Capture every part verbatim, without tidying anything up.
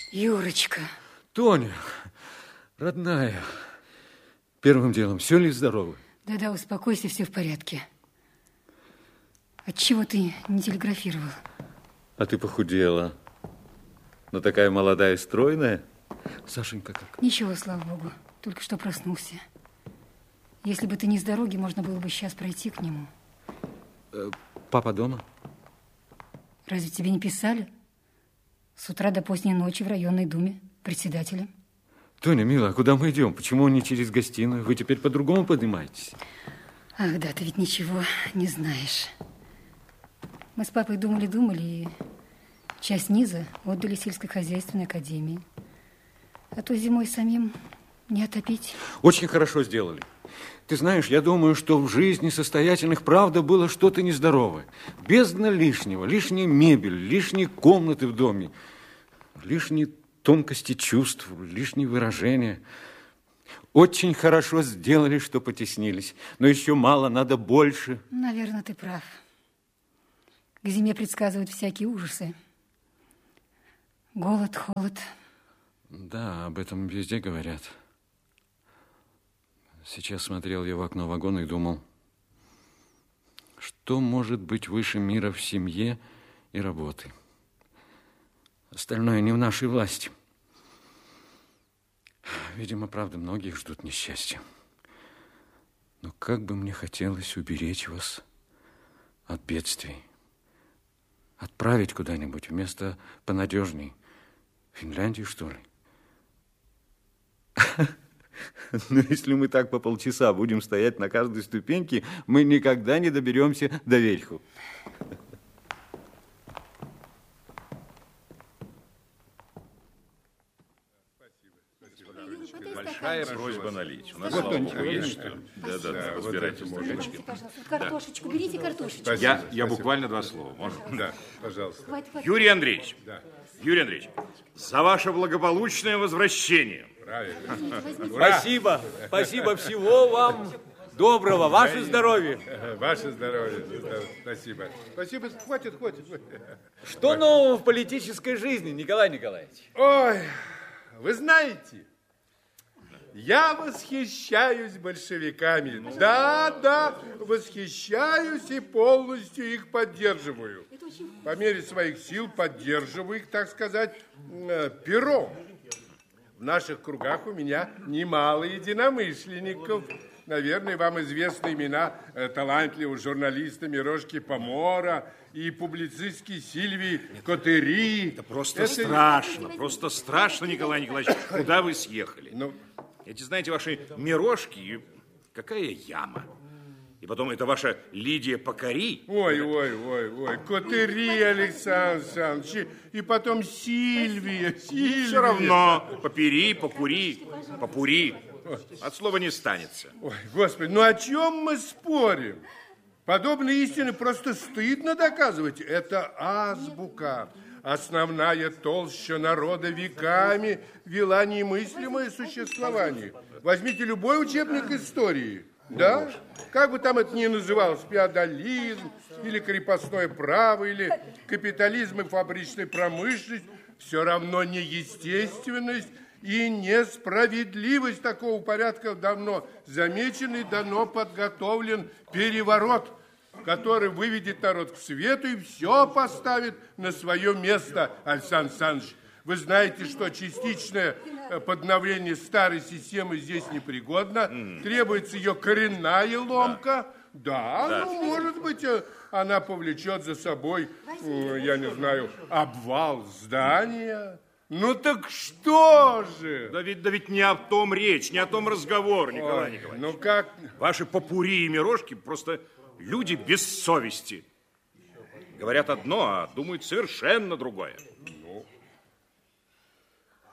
Юрочка. Тоня, родная, первым делом, все ли здорово? Да-да, успокойся, все в порядке. Отчего ты не телеграфировал? А ты похудела. Но такая молодая и стройная. Сашенька как? Ничего, слава богу, только что проснулся. Если бы ты не с дороги, можно было бы сейчас пройти к нему. Э, папа дома? Разве тебе не писали? С утра до поздней ночи в районной думе председателем. Тоня, милая, а куда мы идем? Почему не через гостиную? Вы теперь по-другому поднимаетесь. Ах, да, ты ведь ничего не знаешь. Мы с папой думали-думали и часть низа отдали сельскохозяйственной академии. А то зимой самим не отопить. Очень хорошо сделали. Ты знаешь, я думаю, что в жизни состоятельных правда было что-то нездоровое. Бездна лишнего, лишняя мебель, лишние комнаты в доме, лишние тонкости чувств, лишние выражения. Очень хорошо сделали, что потеснились. Но еще мало, надо больше. Наверное, ты прав. К зиме предсказывают всякие ужасы. Голод, холод. Да, об этом везде говорят. Сейчас смотрел я в окно вагона и думал, что может быть выше мира в семье и работы. Остальное не в нашей власти. Видимо, правда, многих ждут несчастья. Но как бы мне хотелось уберечь вас от бедствий. Отправить куда-нибудь вместо понадежней. В Финляндию, что ли? Но если мы так по полчаса будем стоять на каждой ступеньке, мы никогда не доберемся до верху. Большая просьба налить. У нас, слава богу, есть что. Да-да-да, разбирайтесь. Берите, пожалуйста, картошечку, берите картошечку. Я, я буквально два слова, можно? Да, пожалуйста. Хватит, хватит. Юрий Андреевич, Да. Юрий Андреевич, за ваше благополучное возвращение. Правильно. Спасибо, спасибо, всего вам доброго, ваше здоровье. Ваше здоровье. Спасибо. Спасибо, хватит, хватит. Что нового в политической жизни, Николай Николаевич? Ой, вы знаете, я восхищаюсь большевиками. Да, да, восхищаюсь и полностью их поддерживаю. По мере своих сил поддерживаю их, так сказать, пером. В наших кругах у меня немало единомышленников. Наверное, вам известны имена талантливого журналиста Мирошки Помора и публицистки Сильвии Котери. Это просто Это... страшно, просто страшно, Николай Николаевич, куда вы съехали? Ну... Эти, знаете, ваши Мирошки, какая яма. И потом это ваша Лидия Покори. Ой, ой, ой, ой, Котери, Александр Александрович, и потом Сильвия, Сильвия. Все равно, попери, покури, попури. От слова не станется. Ой, Господи, ну о чем мы спорим? Подобные истины просто стыдно доказывать. Это азбука. Основная толща народа веками вела немыслимое существование. Возьмите любой учебник истории, да? Как бы там это ни называлось, феодализм, или крепостное право, или капитализм и фабричная промышленность, все равно неестественность и несправедливость такого порядка давно замечен и давно подготовлен переворот, который выведет народ к свету и все поставит на свое место, Александр Александрович. Вы знаете, что частичное подновление старой системы здесь непригодно. Mm. Требуется ее коренная ломка. Да, да, ну, может быть, она повлечет за собой, я не знаю, обвал здания. Ну так что же? Да ведь, да ведь не о том речь, не о том разговор, Николай Ой, Николаевич. Ну как? Ваши попури и мирошки просто люди без совести. Говорят одно, а думают совершенно другое. Ну.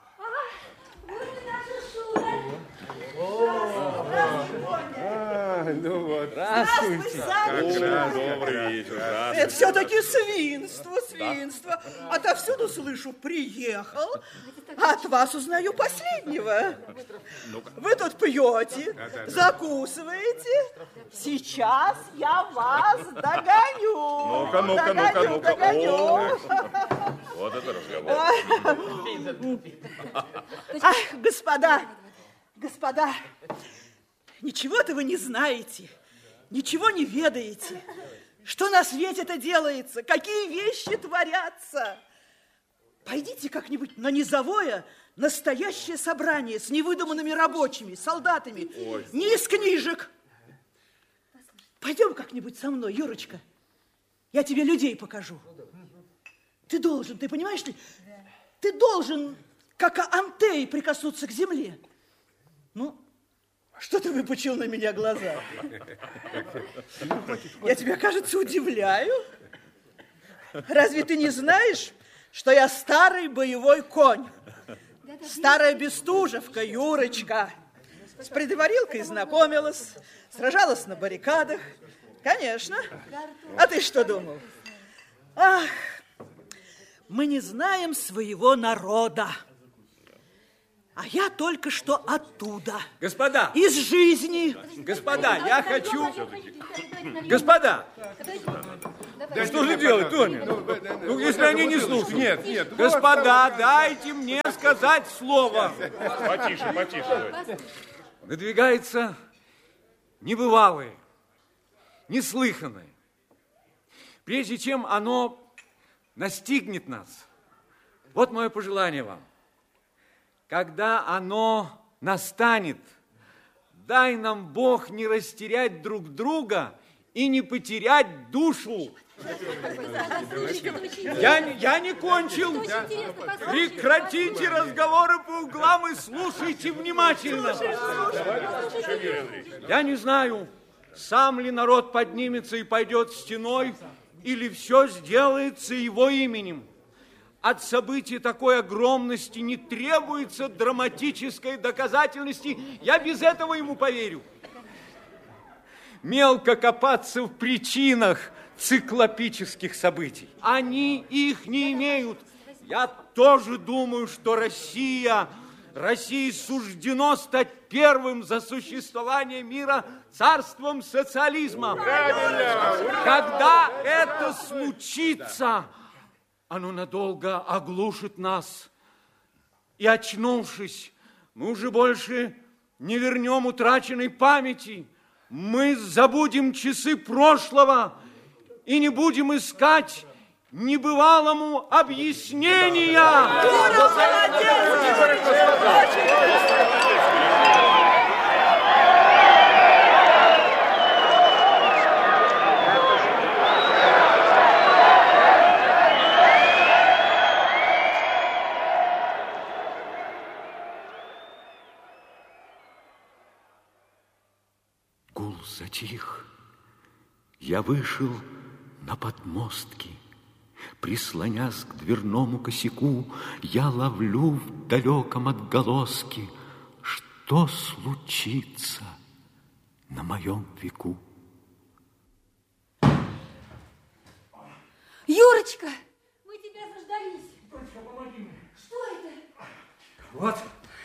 А, вот и наша Шура. Ну вот. Здравствуй, Саша. Добрый вечер. Это все-таки свинство, свинство. Отовсюду слышу, приехал, а от вас узнаю последнего. Вы тут пьете, закусываете. Сейчас я вас догоню. Ну-ка, ну-ка, ну-ка, ну-ка. Догоню. Вот это разговор. Ах, господа, господа, ничего-то вы не знаете, ничего не ведаете. Что на свете-то делается, какие вещи творятся. Пойдите как-нибудь на низовое настоящее собрание с невыдуманными рабочими, солдатами, Ой. не из книжек. Пойдем как-нибудь со мной, Юрочка. Я тебе людей покажу. Ты должен, ты понимаешь ли, ты должен, как Антей, прикоснуться к земле. Ну, что ты выпучил на меня глаза? Я тебя, кажется, удивляю. Разве ты не знаешь, что я старый боевой конь? Старая Бестужевка, Юрочка. С предварилкой знакомилась, сражалась на баррикадах. Конечно. А ты что думал? Ах, мы не знаем своего народа. А я только что оттуда. Господа! Из жизни. Господа, я хочу... Господа! Да что же делать, Тоня? Ну, если они не слушают. Нет, нет. Господа, дайте мне сказать слово. Потише, потише. Надвигается небывалое, неслыханное. Прежде чем оно настигнет нас, вот мое пожелание вам. Когда оно настанет, дай нам Бог не растерять друг друга и не потерять душу. Я, я не кончил. Прекратите разговоры по углам и слушайте внимательно. Я не знаю, сам ли народ поднимется и пойдет стеной, или все сделается его именем. От события такой огромности не требуется драматической доказательности. Я без этого ему поверю. Мелко копаться в причинах циклопических событий. Они их не имеют. Я тоже думаю, что Россия, России суждено стать первым за существование мира царством социализма. Когда это случится, оно надолго оглушит нас. И, очнувшись, мы уже больше не вернем утраченной памяти. Мы забудем часы прошлого и не будем искать небывалому объяснения. Гул затих. Я вышел на подмостки. Прислонясь к дверному косяку, я ловлю в далеком отголоске, что случится на моем веку. Юрочка, мы тебя заждались. Точка, помоги мне. Что это? Вот.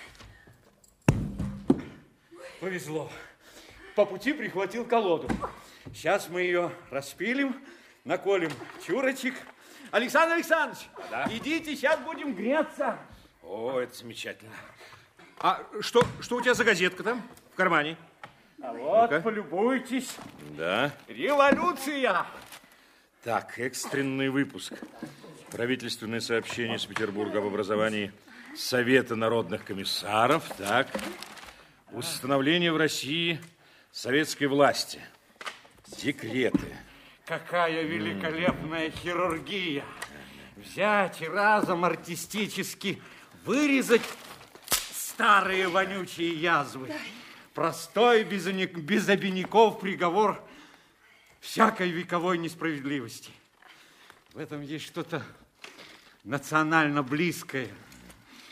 Повезло. По пути прихватил колоду. Сейчас мы ее распилим, наколем чурочек. Александр Александрович, да? Идите, сейчас будем греться. О, это замечательно. А что, что у тебя за газетка там в кармане? А вот, ну-ка, полюбуйтесь. Да. Революция. Так, экстренный выпуск. Правительственное сообщение с Петербурга об образовании Совета народных комиссаров. Так. Установление в России советской власти. Декреты. Какая великолепная хирургия. Взять и разом артистически вырезать старые вонючие язвы. Простой, без, без обиняков приговор всякой вековой несправедливости. В этом есть что-то национально близкое,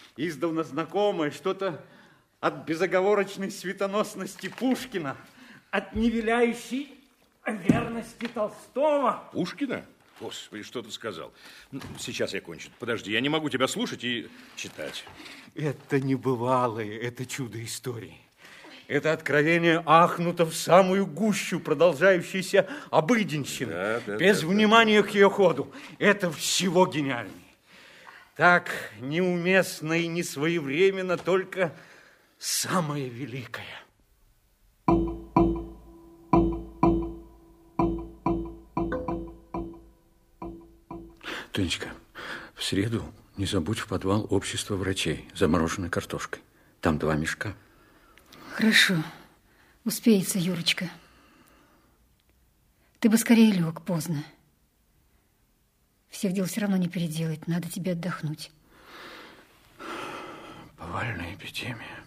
издавна знакомое, что-то от безоговорочной светоносности Пушкина. от невиляющей верности Толстого. Пушкина? Господи, что ты сказал? Сейчас я кончу. Подожди, я не могу тебя слушать и читать. Это небывалое, это чудо истории. Это откровение ахнуто в самую гущу продолжающейся обыденщины, да, да, без да, внимания да. к ее ходу. Это всего гениальнее. Так неуместно и несвоевременно только самое великое. Тонечка, в среду не забудь в подвал общества врачей с замороженной картошкой. Там два мешка. Хорошо. Успеется, Юрочка. Ты бы скорее лег, поздно. Всех дел все равно не переделать. Надо тебе отдохнуть. Повальная эпидемия.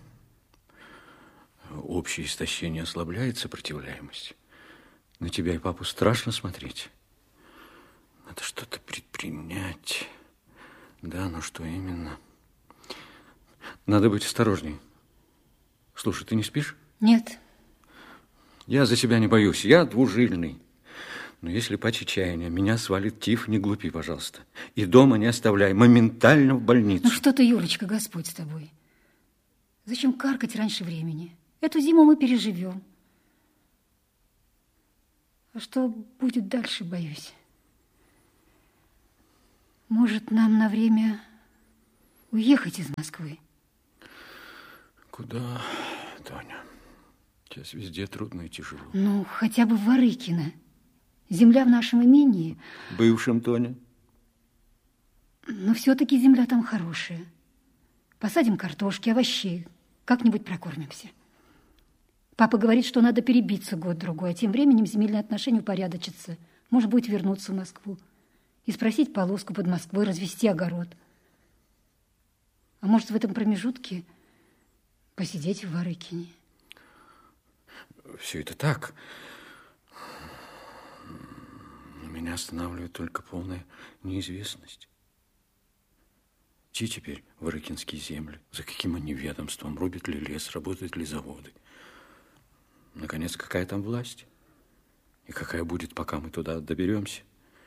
Общее истощение ослабляет сопротивляемость. На тебя и папу страшно смотреть. Надо что-то предпринять. Да, но что именно? Надо быть осторожней. Слушай, ты не спишь? Нет. Я за себя не боюсь. Я двужильный. Но если по чаяния меня свалит тиф, не глупи, пожалуйста. И дома не оставляй. Моментально в больницу. Ну что ты, Юрочка, Господь с тобой. Зачем каркать раньше времени? Эту зиму мы переживем. А что будет дальше, боюсь. Может, нам на время уехать из Москвы? Куда, Тоня? Сейчас везде трудно и тяжело. Ну, хотя бы в Ворыкино. Земля в нашем имении. Бывшем, Тоня. Но все-таки земля там хорошая. Посадим картошки, овощей. Как-нибудь прокормимся. Папа говорит, что надо перебиться год-другой, а тем временем земельные отношения упорядочатся. Может, будет вернуться в Москву и спросить полоску под Москвой, развести огород. А может, в этом промежутке посидеть в Ворыкине. Все это так. Но меня останавливает только полная неизвестность. Чьи теперь ворыкинские земли? За каким они ведомством? Рубят ли лес? Работают ли заводы? Наконец, какая там власть? И какая будет, пока мы туда доберемся?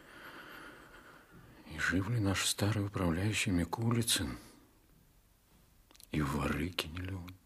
И жив ли наш старый управляющий Микулицын? И в Ворыкине ли он?